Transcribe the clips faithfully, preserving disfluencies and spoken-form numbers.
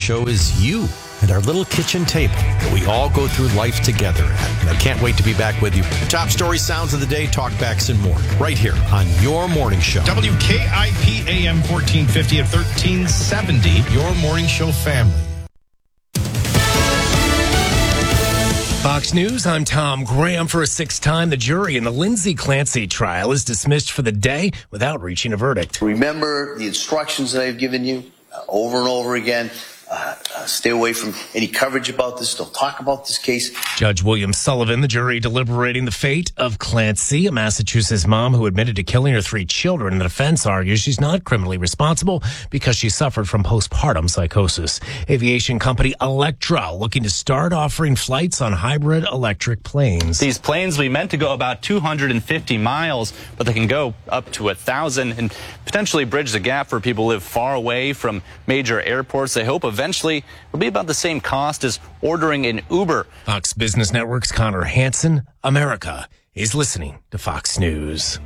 show is you and our little kitchen table that we all go through life together at. And I can't wait to be back with you. Top stories, sounds of the day, talkbacks, and more. Right here on Your Morning Show. W K I P A M fourteen fifty at thirteen seventy. Your Morning Show family. Fox News, I'm Tom Graham. For a sixth time, the jury in the Lindsay Clancy trial is dismissed for the day without reaching a verdict. Remember the instructions that I've given you uh, over and over again. Uh, uh, stay away from any coverage about this. Don't talk about this case. Judge William Sullivan, the jury deliberating the fate of Clancy, a Massachusetts mom who admitted to killing her three children. The defense argues she's not criminally responsible because she suffered from postpartum psychosis. Aviation company Electra looking to start offering flights on hybrid electric planes. These planes will be meant to go about two hundred fifty miles, but they can go up to one thousand and potentially bridge the gap for people who live far away from major airports. They hope eventually it'll be about the same cost as ordering an Uber. Fox Business Network's Connor Hansen. America is listening to Fox News.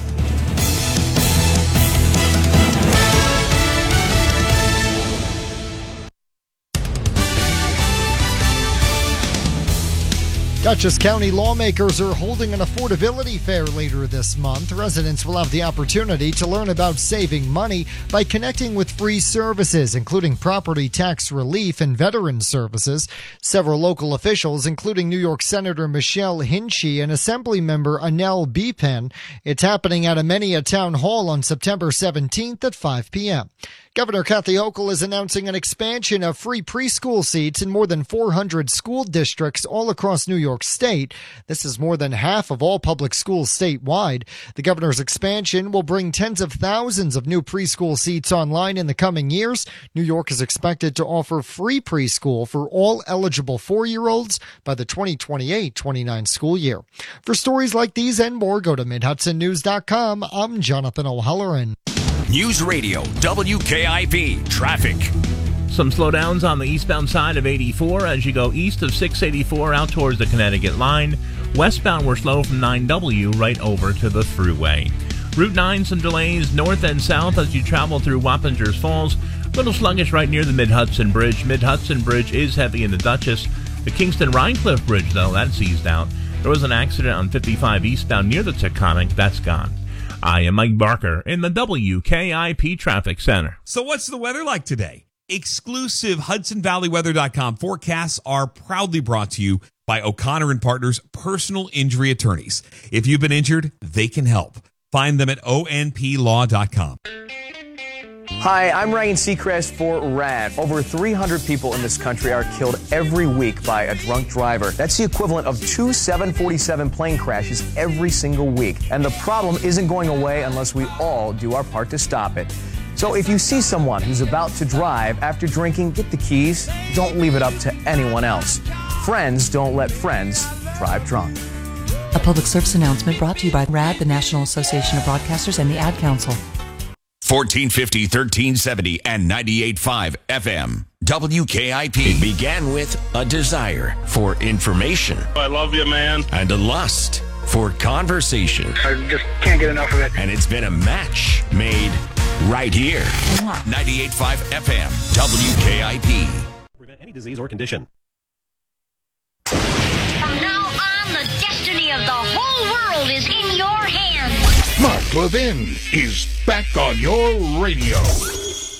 Dutchess County lawmakers are holding an affordability fair later this month. Residents will have the opportunity to learn about saving money by connecting with free services, including property tax relief and veteran services. Several local officials, including New York Senator Michelle Hinchey and Assemblymember Anel Beepen. It's happening at Amenia Town Hall on September seventeenth at five p.m. Governor Kathy Hochul is announcing an expansion of free preschool seats in more than four hundred school districts all across New York State. This is more than half of all public schools statewide. The governor's expansion will bring tens of thousands of new preschool seats online in the coming years. New York is expected to offer free preschool for all eligible four-year-olds by the twenty twenty-eight twenty-nine school year. For stories like these and more, go to mid hudson news dot com. I'm Jonathan O'Halloran. News Radio, W K I P, traffic. Some slowdowns on the eastbound side of eighty-four as you go east of six eighty-four out towards the Connecticut line. Westbound, we're slow from nine W right over to the Thruway. Route nine, some delays north and south as you travel through Wappingers Falls. A little sluggish right near the Mid-Hudson Bridge. Mid-Hudson Bridge is heavy in the Dutchess. The Kingston-Rhinecliff Bridge, though, that's eased out. There was an accident on fifty-five eastbound near the Taconic. That's gone. I am Mike Barker in the W K I P Traffic Center. So what's the weather like today? Exclusive Hudson Valley Weather dot com forecasts are proudly brought to you by O'Connor and Partners Personal Injury Attorneys. If you've been injured, they can help. Find them at O N P law dot com. Hi, I'm Ryan Seacrest for R A D. Over three hundred people in this country are killed every week by a drunk driver. That's the equivalent of two seven forty-seven plane crashes every single week. And the problem isn't going away unless we all do our part to stop it. So if you see someone who's about to drive after drinking, get the keys. Don't leave it up to anyone else. Friends don't let friends drive drunk. A public service announcement brought to you by R A D, the National Association of Broadcasters, and the Ad Council. fourteen fifty, thirteen seventy, and ninety-eight point five F M. W K I P. It began with a desire for information. I love you, man. And a lust for conversation. I just can't get enough of it. And it's been a match made right here. ninety-eight point five F M. W K I P. Prevent any disease or condition. From now on, the destiny of the whole world is in your hands. Mark Levin is back on your radio.